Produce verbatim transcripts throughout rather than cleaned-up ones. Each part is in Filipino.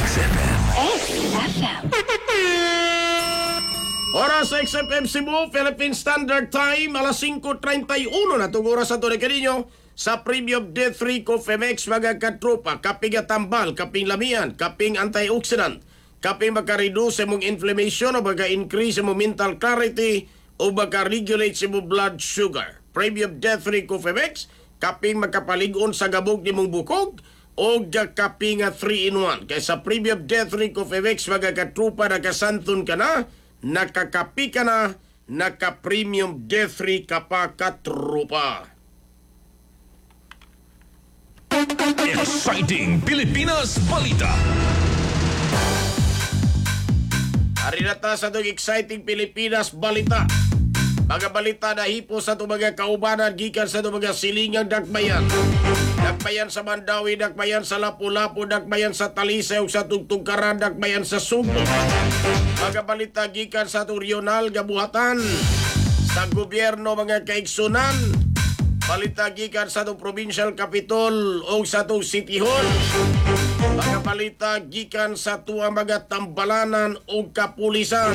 X F M. X F M. Oras sa X F M Cebu, Philippine Standard Time, alas singko treinta y uno na itong oras na ito na kaninyo sa Premium D three Cofemex mga katropa, kaping atambal, kaping lamian, kaping antioxidant, kaping makareduce mong inflammation o maka-increase mong mental clarity o maka-regulate sa mong blood sugar. Premium D three Cofemex, kaping makapaligon sa gabog ni mong bukog o kaping three in one. Kaya sa Premium D three Cofemex mga katropa, nakasanton ka na, nakakapi ka na, naka-premium D three ka pa katrupa. Exciting Pilipinas Balita. Hari na ta sa itong exciting Pilipinas Balita. Mga balita na hipo sa itong mga kaubanan gikan sa itong mga silingang dakbayan. Dakbayan sa Mandawi, dakbayan sa Lapu-Lapu, dakbayan sa Talisay ug sa Tugtugkaran, dakbayan sa Sugbo. Mga balita gikan sa itong regional gabuhatan sa gobyerno mga kaigsunan. Balita gikan sa itong provincial capital o sa itong city hall. Mga balita gikan sa itong mga tambalanan o kapulisan.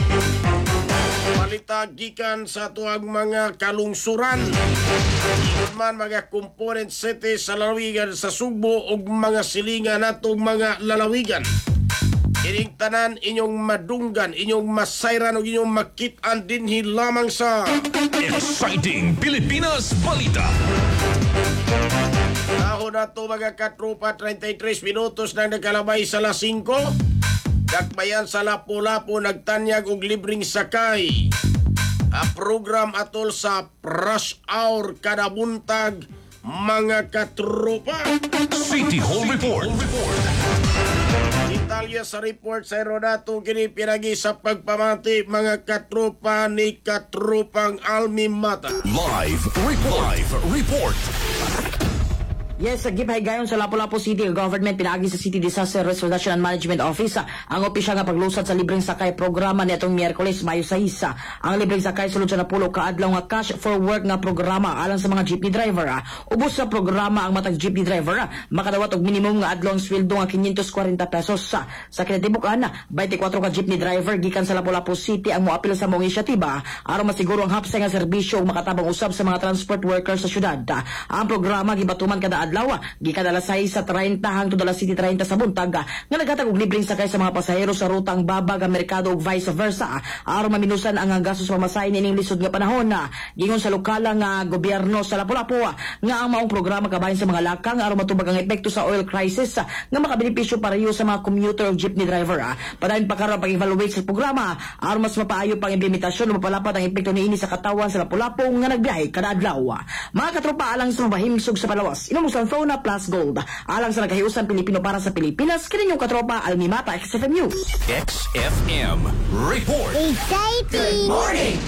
Balita gikan sa tuang mga kalungsuran, man mga component city sa lalawigan sa Sugbo o mga silingan natong mga lalawigan. Ining tanan inyong madunggan, inyong masayran o inyong makitaan dinhi lamang sa Exciting Pilipinas Balita. Taho na to mga katropa, thirty-three minutos na nagkalabay sa alas singko. Dakbayan sa Lapu-Lapu nagtanyag og libreng sakay. A program atol sa rush hour kada buntag mga katropa. City Hall Report. Detalye sa report sa Rodato kini pinagi sa pagpamati mga katropa ni katropang Almi Mata. Live report. Live report. Yes, sa Gipay gayon sa Lapu-Lapu City Government pinaagi sa City Disaster Restoration and Management Office ang opisyal nga paglusad sa libreng sakay programa niadtong Miyerkules Mayo sais. Ang libreng sakay sulod sa napulo ka adlaw nga cash for work nga programa alang sa mga jeepney driver. Ubos sa programa ang matag jeepney driver makadawat og minimum nga adlaw ang sweldo nga quinientos cuarenta pesos. Sa kinatibukan, twenty-four ka jeepney driver gikan sa Lapu-Lapu City ang moapil sa mong inisyatiba aron masiguro ang hapsay nga serbisyo ug makatabang usab sa mga transport workers sa syudad. Ang programa gibatuman kada adlaw gikan alas sais sa thirty hangtod alas siete thirty sa buntag nga naghatag og libreng sakay sa mga pasahero sa rutang Babag Merkado ug vice versa aron maminusan ang gastos sa pamasahe nining lisod nga panahon. Gingon sa lokal nga gobyerno sa Lapu-Lapu nga ang maong programa kabahin sa mga lakang aron matubag ang epekto sa oil crisis nga makabenepisyo pareho sa mga commuter ug jeepney driver. Padayon pa karon pag-evaluate sa programa aron mas mapaayo pang implementasyon ug mapalapad ang epekto niini sa katawan sa Lapu-Lapu nga nagbiyahe kada adlaw. Mga katropa, alang sa mabahimsog sa palawas, inumos ang phone Plus Gold. Alang sa nagkahiusan Pilipino para sa Pilipinas, kaninyong katropa Almi Mata, X F M News. X F M Report. Exciting. Good morning.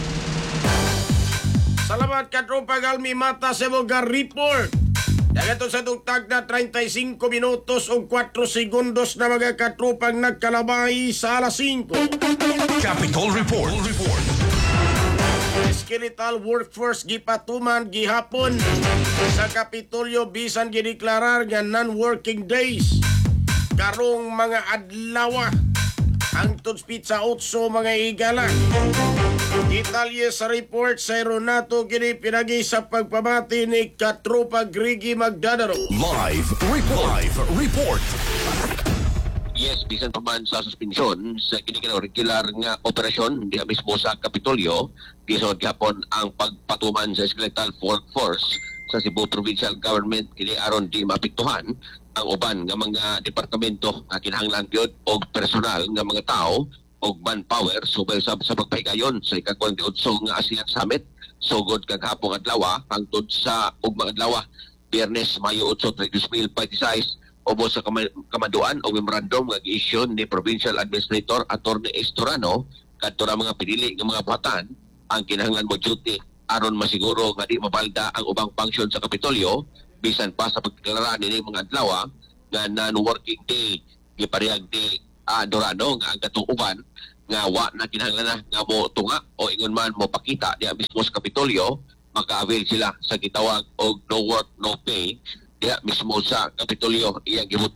Salamat katropa Almi Mata sa mga report. Dagato sa tugtag na thirty-five minutos o four segundos na mga katropang nagkalabay sa alas singko. Capitol Report. Report. Skeletal workforce gipatuman gihapon sa Kapitolyo bisan gideklarar nga non-working days karong mga adlaw hangtod pizza otso mga igala. Detalye sa report sa Ronato kini pinagi sa pagpamati ni katropa Grigi Magdadaro. Live report. Live report. Yes, bisan pa man sa suspensyon sa kinikinaw regular nga operasyon diha mismo sa Kapitolyo, gisod gyapon ang pagpatuman sa skeletal workforce sa Cebu Provincial Government kini aron di maapektuhan ang uban nga mga departamento nga kinahanglan gyud og personal nga mga tao og manpower subay sa, sa pagpahigayon sa ika-twenty eight nga ASEAN Summit sugod kagahapon adlaw hangtod sa ugmang adlaw Biyernes Mayo eight, two thousand twenty-six. Obo sa kamanduan o memorandum nga gi-issue ni Provincial Administrator Attorney Estorano kadto ra mga pinili nga mga buhatan ang kinahanglan mo duty aron masiguro nga di mabalda ang ubang function sa Kapitolyo bisan pa sa pagdeklara nini mga adlaw nga non-working day giparehag ni Adorano nga ang katong uban nga wa na kinahanglan na nga mo tunga o ingon man mo pakita diha mismo sa Kapitolyo maka-avail sila sa gitawag og no work no pay diha mismo sa Kapitolyo iyang gibutyag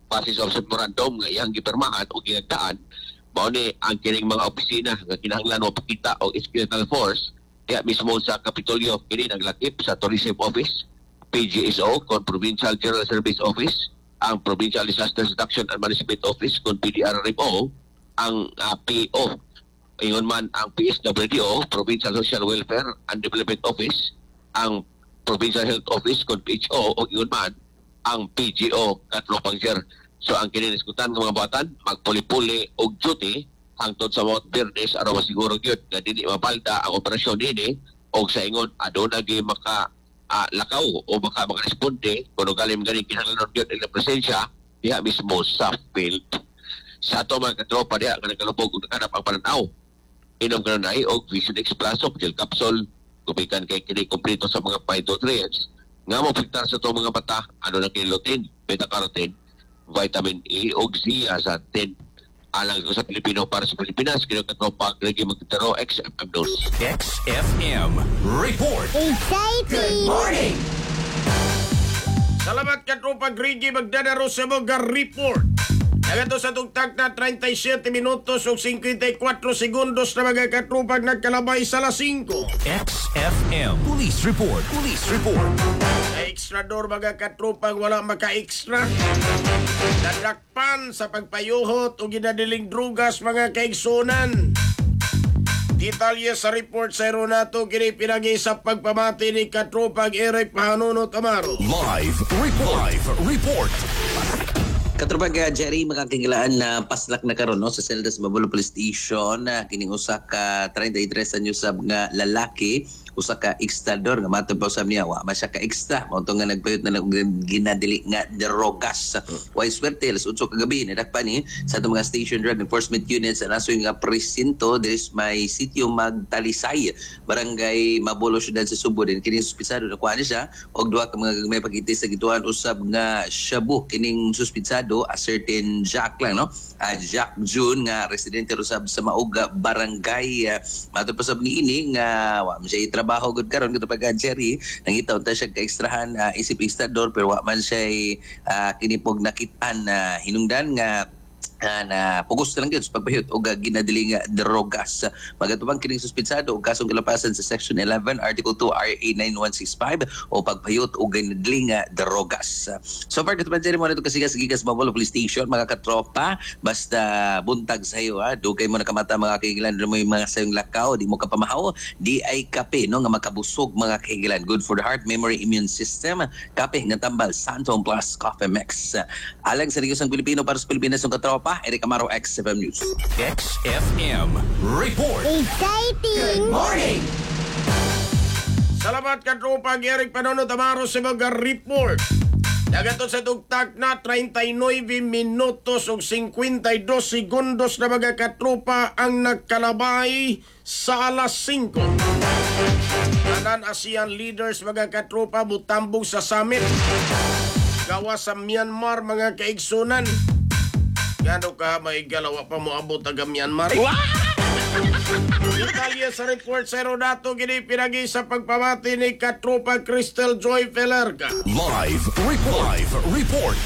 basis of memorandum nga iyang gipirmahan o ginagdaan, mao ni ang kining mga opisina nga kinahanglan mapakita og skeletal force diya mismo sa Kapitolyo. Kini naglakip sa Tourism Office, P G S O kon Provincial General Service Office, ang Provincial Disaster Reduction and Management Office kon P D R R M O, ang uh, P O. Ingon man ang P S W D O, Provincial Social Welfare and Development Office, ang Provincial Health Office kon P H O, o ingon man ang P G O Katropang Sir. So ang kininiskutan ng mga batan, magpuli-puli og duty hangtod sa Mount Verdes aron masiguro gyud nga dili mapalda ang operasyon dinhi og sa ingon aduna gi maka uh, lakaw o maka makaresponde kung galing ganing kinahanglan gyud ang presensya diha mismo sa field. Sa ato mga katropa diha nga nagkalubog og nakanap ang pananaw. Inom ka na og Vision X Plus o gel capsule kubikan kay kini kompleto sa mga phytonutrients nga mapigtar sa itong mga bata, ano na kinilutin, beta-carotene, vitamin E o zeaxanthin. Alang ko sa Pilipino para sa Pilipinas, kinakatropa, Gregi Magtaro, X F M News. X F M Report. Exciting! Salamat ka tropa Grigi Magdadaro sa mga report. Nagato sa tugtag na thirty-seven minutos o fifty-four segundos na mga katrupag nagkalabay sa alas singko. X F M Police Report. Police Report. Sa ekstrador mga katrupag wala maka-extra. Nadakpan sa pagpayuhot o ginadiling drugas mga kaigsunan. Detalye sa report sa Ronato kini pinagi sa pagpamati ni katrupag Eric Pahanunot Amaro. Live Report. Live Report. Katrupag uh, Jerry, makakigilaan na paslak na karon no sa selda sa Babulo Police Station na uh, kining usa ka thirty-three anyos sab nga lalaki, usa ka ekstrador nga matod pa usab niya wa man siya ka ekstra mao nga nagpayot na nag ginadili nga drogas. Way swerte alas eight kagabi nadakpan ni sa atong mga station drug enforcement units sa nasoy nga presinto diri may sitio Magtalisay, barangay Mabulo syudad sa Subo. Din kini suspisado na kuha siya og duha ka mga may pagitis sa gituan usab nga shabu. Kining suspisado a certain Jack lang no, uh, Jack June nga residente usab sa Mauga barangay. Uh, matod pa sab niini nga wa man siya trabaho gud karon katupag Jerry, nangita unta siya ka ekstrahan uh, isip ekstrador pero wa man siya uh, kinipog nakitaan na uh, hinungdan nga Uh, na pugos na lang yun sa pagpahiyot o ginadili nga drogas. Magatubang kining suspitsado o kasong kalapasan sa Section eleven, Article two, R A nine one six five o pagpahiyot o ginadili nga drogas. So far, katubang dyan mo na ito kasigas-gigas Babulo Police Station, mga katropa, basta buntag sa'yo, ha? Dugay mo nakamata mga kahigilan, mo yung mga sayong lakaw, di mo kapamahaw, di ay kape, no? Nga makabusog mga kahigilan. Good for the heart, memory, immune system. Kape, nga tambal, Santom Plus, Coffee Mix. Alang sa Negosang Pilipino para sa Pilipinas ng katropa, Eric Amaro, X F M News. X F M Report. Exciting! Salamat ka tropa Eric Pahanunot Amaro sa mga report. Nagato sa tugtag na thirty-nine minutos o fifty-two segundos na mga katropa ang nagkalabay sa alas singko. Tanan ASEAN leaders mga katropa butambog sa summit gawa sa Myanmar mga kaigsunan. Gano ka may galawa pa mo abot taga Myanmar? Detalye sa report sa Rodato gini pinagi sa pagpamati ni katropa Crystal Joy Felerga. Live Report. Live Report.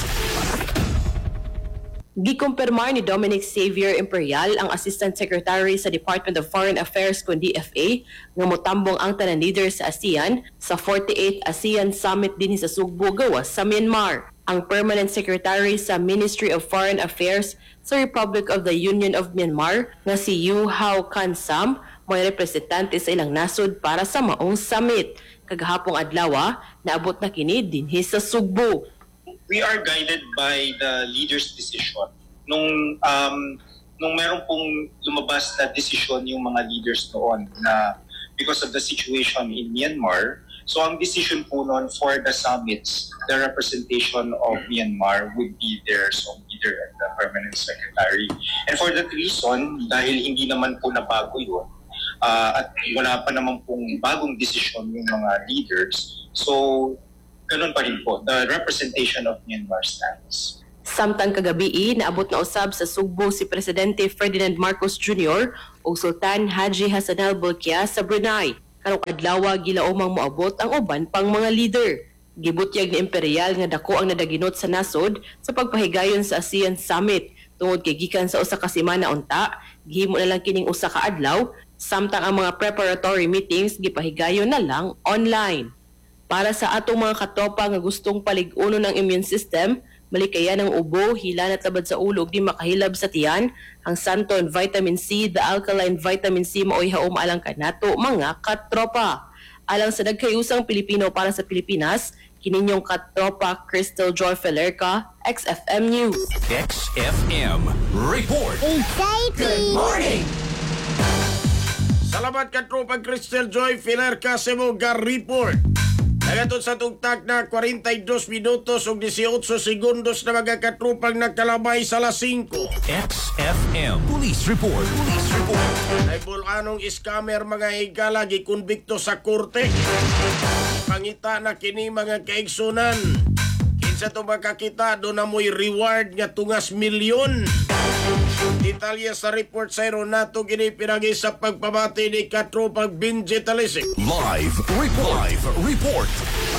Gikumpirmar ni Dominic Xavier Imperial, ang Assistant Secretary sa Department of Foreign Affairs kung D F A, nga motambong ang tanan leader sa ASEAN sa forty-eighth ASEAN Summit din sa Sugbo gawas sa Myanmar. Ang Permanent Secretary sa Ministry of Foreign Affairs sa Republic of the Union of Myanmar nga si Yu Hao Kan Sam may representante sa ilang nasod para sa maong summit. Kagahapong adlaw naabot na kini dinhi sa Sugbo. We are guided by the leader's decision. Nung um, nung meron pong lumabas na decision yung mga leaders noon na because of the situation in Myanmar, so ang decision po noon for the summits, the representation of Myanmar would be there, so leader and the permanent secretary. And for that reason, dahil hindi naman po nabago yun, uh, at wala pa naman pong bagong decision yung mga leaders, so ganun pa rin po, the representation of Myanmar stands. Samtang kagabi, naabot na usab sa Sugbo si Presidente Ferdinand Marcos Junior o Sultan Haji Hassanal Bolkiah sa Brunei. Karong adlaw gilaumang moabot ang uban pang mga leader. Gibutyag ni Imperial nga dako ang nadaginot sa nasod sa pagpahigayon sa ASEAN Summit tungod kay gikan sa usa ka semana unta, gihimo na lang kining usa ka adlaw, samtang ang mga preparatory meetings gipahigayon na lang online. Para sa atong mga katropa nga gustong palig-uno ng immune system, malikayan ng ubo, hila na tabad sa ulo ug di makahilab sa tiyan, ang Santon Vitamin C, the alkaline vitamin C maoy haom alang kanato mga katropa. Alang sa nagkayusang Pilipino para sa Pilipinas, kininyong katropa Crystal Joy Felerca, X F M News. X F M Report. Exciting! Salamat ka tropa Crystal Joy Filerca sa mga report. Nagatod sa tugtag na forty-two minutos ug eighteen segundos na mga katropang nagkalabay sa alas singko. X F M Police Report. Police Report. Ay bulanong scammer mga higala gikonbikto sa korte. Pangita na kini mga kaigsunan. Kinsa to makakita do na mo'y reward nga tungas milyon. Detalye sa report sa Ronato gini pinagi sa pagpabati ni katropang Benji Talisik. Live Report. Live Report.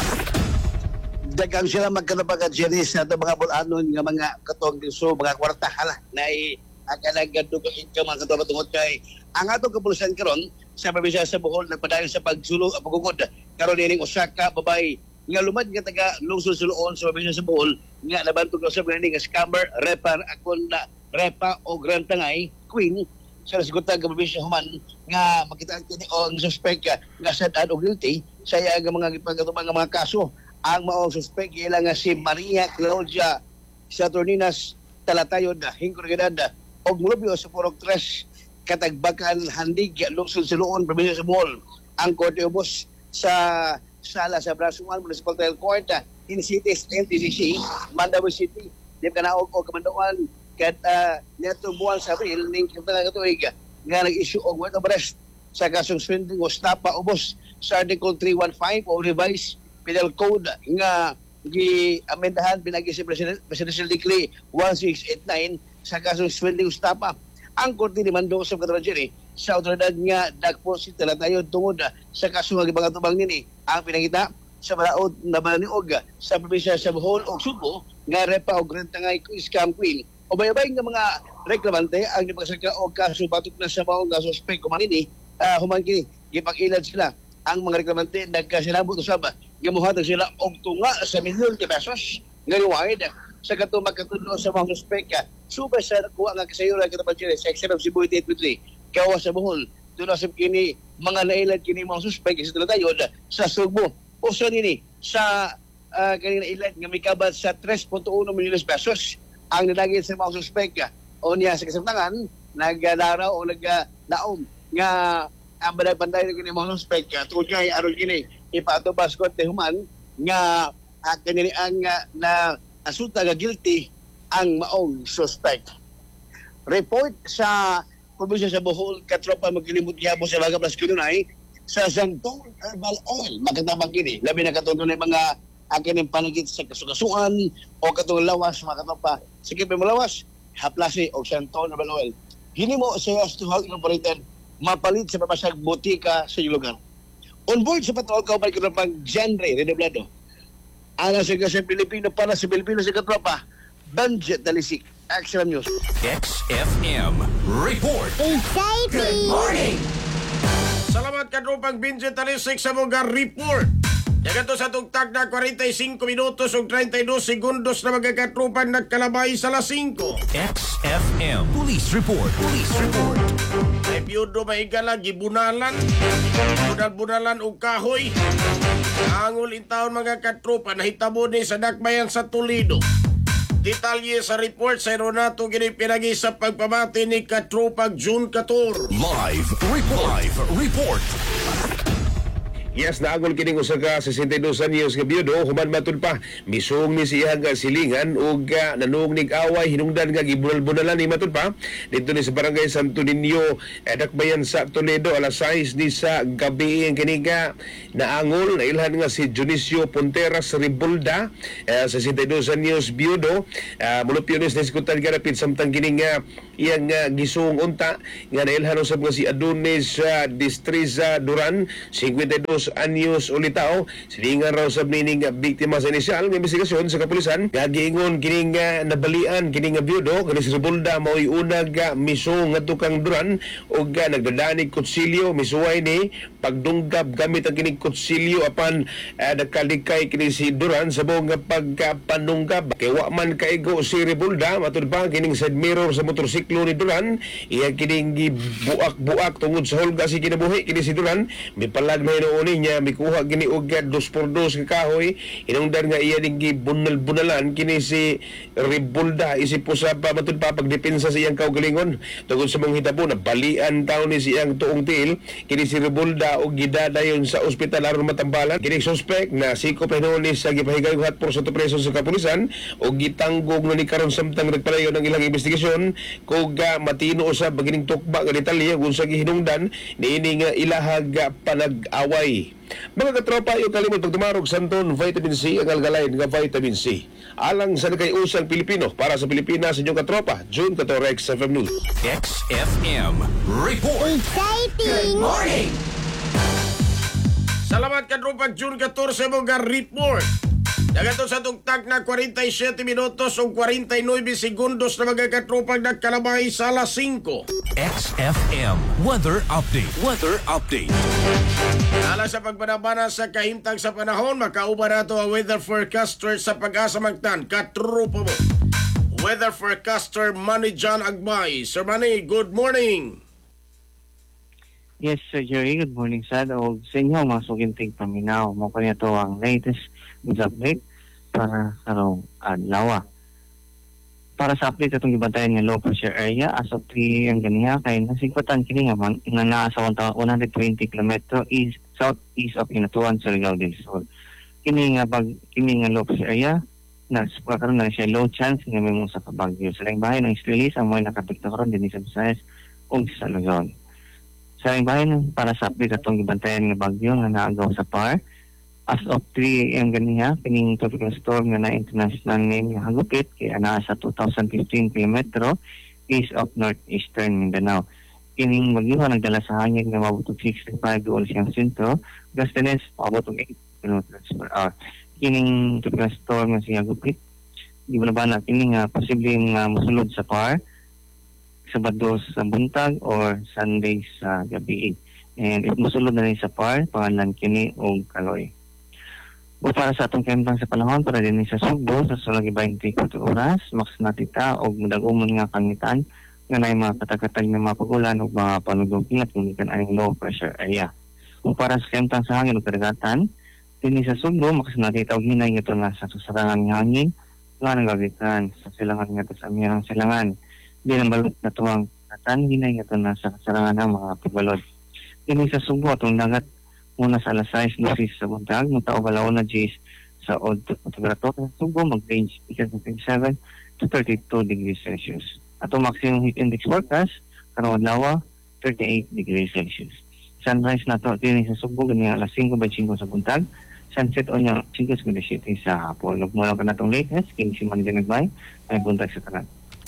Dagang sila magkanabaga Jerry sa ato mga bulanon nga mga katong diso mga kwarta hala na akalagad do ka mga katong tungod kay ang atong kapulisan karon sa probinsya sa Bohol nagpadayon sa pagsulo at pagugod karon ining usa ka babay nga lumad nga taga lungsod Suloon sa probinsya sa Bohol nga nabantog sa mga nga scammer repar akon na repa o Grand Tangay Queen sa nasigutan nga probinsya human nga makita kini ang suspect nga sad og guilty sa iya nga mga gipagkatubang nga mga kaso. Ang maong suspect ila nga si Maria Claudia Saturninas Talatayod hingkod edad og mulubyo sa Purok tres Katagbakan Handig lungsod Suloon probinsya sa Bohol. Ang korte ubos sa sala sa Brasuan Municipal Trial Court in Cities N T C C Mandawi City di kanaog og kamanduan kat uh, netong buwan sa Abril ning kitang katuig nga nag-issue og warrant of arrest sa kasong swindling o stapa ubos sa Article three fifteen o revised Penal Code nga gi-amendahan pinagi si Presidential Decree sixteen eighty-nine sa kasong swindling o stapa. Ang korte ni Mando sa Katarajiri sa otoridad nga dagpo si Talatayod tungod sa kaso nga gibangatubang nini ang pinangita sa balaod na balaniog sa probinsya sa Bohol o Subo nga repa o Grand Tangay Scam Queen o bayabay nga mga reklamante ang nipasaka o kaso batok na sa mga nga suspect kumanini uh, human kini gipag-ilad sila ang mga reklamante nagkasinabot usab nga mohatag sila og tunga sa milyon ka pesos nga reward sa katong magkatudlo sa mga suspect subay sa kuha nga kasayuran katapansin sa X M Cebu eight eighty-three kawa sa Bohol doon sa kini mga nailad kini mga suspect sa Talatayod sa Sugbo o sa nini sa uh, kanina ilad nga may kabat sa three point one milyon pesos ang nadagit sa mga suspect o niya sa kasamtangan nagdaraw o nagdaom nga ang banay-banday na kini mga suspect tungkol kay aron kini ipatubas ko te human nga uh, kanina ang uh, na asuta nga guilty ang maong suspect. Report sa probinsya sa Bohol katropa magkilimot gihapon sa Baga Plus Kununay sa Santol Herbal Oil magkatabang kini labi na katuntunay mga akin yung panagit sa kasukasuan o katong lawas mga katropa sige pa malawas haplasi o Santol Herbal Oil hinimo sa Yastuhal Incorporated mapalit sa papasag botika sa iyong lugar. On board sa patrol ka balik ng pang genre redoblado ala sa sa Pilipino para sa Pilipino sa katropa Budget Talisik Action News X F M Report. Exciting! Salamat ka tropang Benji Talisik sa mga report. Nagato sa tugtag na forty-five minutos ug thirty-two segundos na mga katropang nagkalabay sa alas singko. X F M Police Report. Police Report. Ay biyudo mahigala gibunalan. Bunal-bunalan og kahoy. Angol intawon mga katropa nahitabo ni sa dakbayan sa Toledo. Detalye sa report sa Ronato gini pinagi sa pagpabati ni katropang June fourteen. Live Report. Live Report. Yes, naagol kining usa ka sixty-two anyos nga biyudo human matud pa misong ni siya nga silingan ug uh, nanung nig away hinungdan nga gibunal-bunalan ni matud pa dito ni sa barangay Santo Niño eh, Dakbayan sa Toledo alas sais ni sa gabi ang kini nga naangol na ilhan nga si Dionisio Ponteras Ribolda eh, sixty-two anyos biyudo uh, mulupyones na sikutan garapit samtang kini nga iyang uh, gisung unta nga nailhan usab nga si Adonis uh, Distriza Duran fifty-two dos anyos ulitao. Silingan raw sa nining biktima sa inisyal ng investigasyon sa kapulisan. Gagiingon kining uh, nabalian kining uh, byudo kani si Rebulda mao'y unag uh, miso nga tukang duran o uh, nagdadanig kutsilyo misuway ni pagdunggab gamit ang kining kutsilyo apan uh, nagkalikay kini si Duran sa buong uh, pagpanunggab. Kay wa man kaigo si Rebulda matud pa kining side mirror sa motorsiklo ni Duran iya kining buak-buak tungod sa hulga si kinabuhi kini si Duran mipalag na hinuuni niya mikuha gini og dos por dos ka kahoy inungdan nga iya ning gibunal-bunalan kini si Rebulda isip po sa pamatod pa pagdepensa sa iyang kaugalingon tungod sa mga hitabo na balian taon ni siyang tuong tiil kini si Rebulda og gidadayon sa ospital aron matambalan kini suspect na sikop hinuuni sa gipahigayong hatpor sa preso sa kapulisan og gitanggog na ni karon samtang nagpalayo ng ilang investigasyon kog uh, matino usab bagining tukba nga detalye kung sa gihinungdan niini nga ilahag uh, panag-away. Mga katropa, yung kalimot pagtumarog santon vitamin C ang algalain nga vitamin C. Alang sa nagkaiusang Pilipino para sa Pilipinas inyong katropa, June Catorrex F M News. X F M Report. Exciting! Morning! Salamat katropa June catorce mo nga report. Nagato sa tugtag na forty-seven minutos o forty-nine segundos na mga katropang nagkalabay sa alas singko. X F M Weather Update. Weather Update. Ala sa pagbanabana sa kahimtang sa panahon, makauba na ito ang weather forecaster sa Pag-asa Magtan. Katropa mo. Weather forecaster Manny John Agbay. Sir Manny, good morning. Yes, Sir Jerry. Good morning, Sad. O sa inyo, mga suginting paminaw. Mo kanya ito ang latest news update para karong adlaw. Para sa update itong gibantayan nga low pressure area as of three ang ganiya kay nasingkutan kini nga man nga naa sa one hundred twenty kilometers east southeast of Inatuan sa Surigao del Sur. Kini nga bag kini nga low pressure area na karon na siya low chance nga may sa kabagyo. Sa laing bahay ng East ang mga nakapekto karon dinhi sa Visayas ug sa Luzon. Sa laing bahay para sa update itong gibantayan nga bagyo nga naagaw sa P A R. As of three a m ganiya, kining tropical storm nga na international name nga hagupit kay ana sa two thousand fifteen kilometro east of northeastern Mindanao. Kining bagyo nagdala sa hangin nga mabot og sixty-five duol siyang sentro, gustiness mabot og eight kilometers per hour. Kining tropical storm nga siya hagupit, gibanaban kini nga posible nga mosulod sa P A R Sabado sa buntag or Sunday sa gabi. And if mosulod na rin sa P A R, pangalan kini og Kaloy. O para sa atong kembang sa panahon para din sa Sugbo sa sulod twenty-four oras max natita og madagumon nga kangitan nga nay mga katakatag na mga pagulan ug mga panugong ingat kung ikan ay low pressure area. O para sa kembang sa hangin ug kadagatan din sa Sugbo max natita og hinay nga na sa susarangan nga hangin nga nagagikan sa silangan nga sa amirang silangan. Di na balot na tuwang katan hinay nga na sa kasarangan ng mga pagbalod. Din sa Sugbo atong dagat muna sa alas sais lusis sa buntag, mutao balaw na Gs sa odd temperature sa Sugbo mag-range twenty-seven to thirty-two degrees Celsius. Ato maximum heat index forecast karong adlaw thirty-eight degrees Celsius. Sunrise na to din sa Sugbo ganyan alas five twenty-five sa buntag. Sunset o niya five twenty sa hapon. Ug mula ka natong latest king si Manny Nagbay ay buntag sa tanan.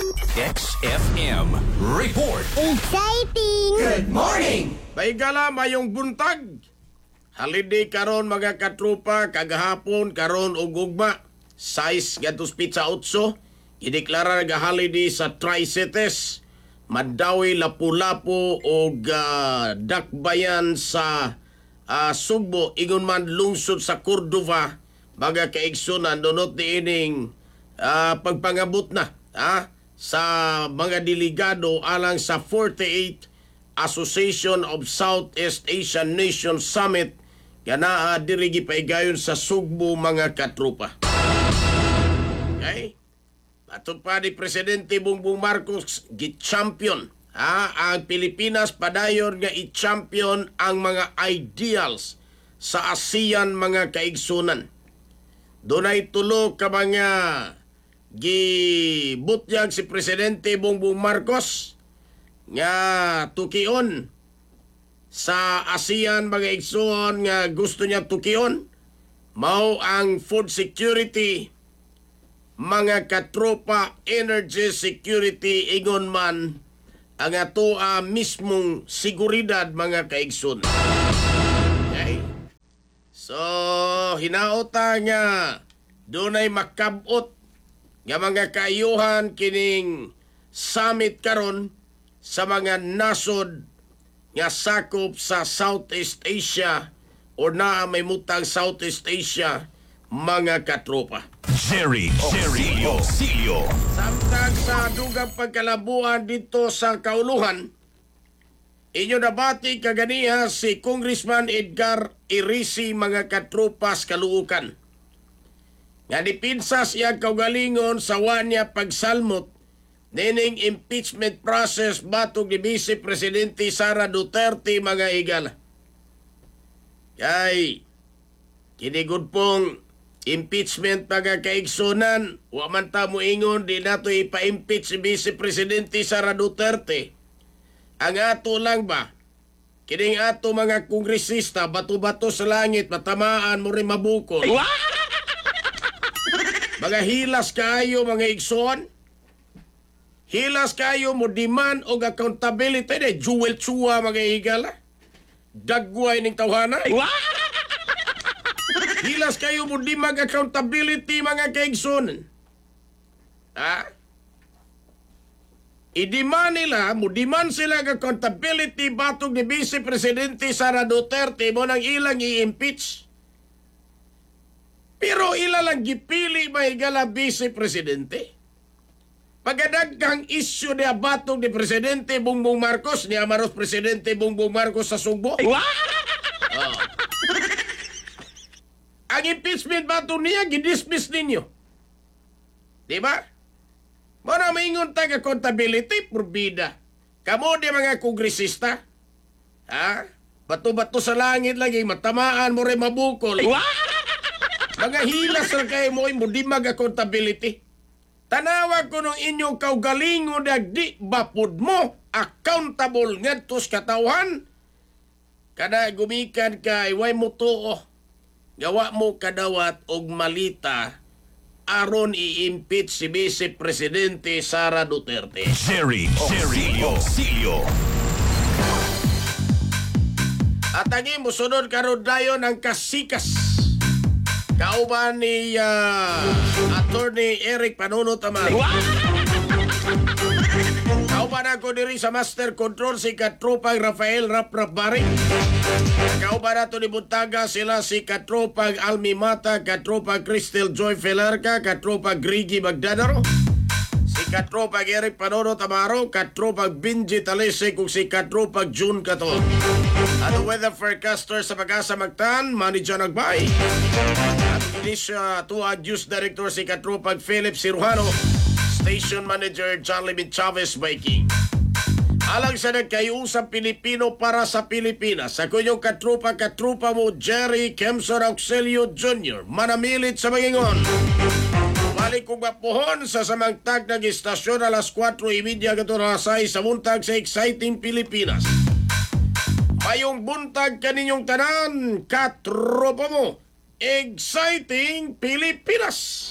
X F M Report. Exciting! Good morning! Baigala mayong buntag. Holiday karon mga katropa kagahapon karon og ugma size gatos pizza otso ideklara nga holiday sa Tri-Cities Mandawi, Lapu-Lapu og uh, Dakbayan sa uh, Sugbo ingon man lungsod sa Cordova mga kaigsunan donot niining uh, pagpangabot na ha, sa mga delegado alang sa forty-eighth Association of Southeast Asian Nations Summit Ganaa dirigi paigayon sa Sugbo mga katropa. Okay? Patod pa ni Presidente Bongbong Marcos gi-champion ha, ang Pilipinas padayon nga i-champion ang mga ideals sa ASEAN mga kaigsunan. Dunay tulo ka mga gibutyag si Presidente Bongbong Marcos nga tukion sa ASEAN mga igsoon nga gusto niya tukion mao ang food security mga katropa energy security ingon man ang ato uh, mismong seguridad mga kaigsoon. Okay? So, hinaota nga dunay makabot nga mga kaayuhan kining summit karon sa mga nasod nga sakop sa Southeast Asia o na may mutang Southeast Asia mga katropa. Jerry Jerry Osilio. Samtang sa dugang pagkalabuan dito sa kauluhan, inyo nabati kaganiha si Congressman Edgar Irisi mga katropas kaluukan. Nga nipinsas iyang kaugalingon sa wanya pagsalmot nining impeachment process batog ni Vice Presidente Sara Duterte mga higala. Kay kinigod pong impeachment mga kaigsunan, wa man ta moingon di nato ipa-impeach si Vice Presidente Sara Duterte. Ang ato lang ba, kining ato mga kongresista, bato-bato sa langit, matamaan mo rin mabukol. Mga hilas kayo, mga igsoon. Hilas kayo mo demand o accountability na jewel chua mga higala. Dagway ning tawhana. Hilas kayo mo demand accountability mga kaigsoon. Ha? I-demand nila, mo demand sila ng accountability batog ni Vice Presidente Sara Duterte mo nang ilang i-impeach. Pero ilalang gipili mahigala Vice Presidente. Pagadaghang isyu niya batog ni Presidente Bongbong Marcos, ni Amaros Presidente Bongbong Marcos sa Sugbo. Oh. Ang impeachment batog niya, gidismiss ninyo. Diba? Muna maingon tag accountability, purbida. Kamu di mga kongresista, ha? Bato-bato sa langit lagi, matamaan mo rin mabukol. Mga hilas lang kayo mo, mo di mag-accountability. Tanawag ko nung inyong kaugalingon na di bapod mo, accountable ngadtos katawhan. Kada gumikan ka, iway mo to, gawa mo kadawat og malita, aron i-impeach si Vice Presidente Sara Duterte. Jerry Jerry Osilio. At ang musunod karon dayon ang kasikas. Kauban ni uh, Attorney Eric Panunot Amaro. Kauban ako diri sa Master Control si Katropang Rafael Rap Rap Bari. Kauban nato ni Buntaga sila si Katropang Almi Mata, Katropang Crystal Joy Felarca, Katropang Grigi Magdanaro, si Katropang Eric Panunot Amaro, Katropang Benji Talese kung si Katropang June Kato. At weather forecaster sa Pag-asa Magtan, Manager Nagbay. At Indonesia Tuag News Director si Katropang Philip Cirujano, Station Manager John Limit Chavez Biking. Alang sa nagkayusang Pilipino para sa Pilipinas, sa kunyong katropa katropa mo Jerry Kemson Auxilio Junior manamilit sa Mangingon. Balik kong mapuhon sa samangtag ng istasyon alas kwatro y media katurasay sa buntag sa Exciting Pilipinas. Mayong buntag kaninyong tanan, katropa mo, Exciting Pilipinas!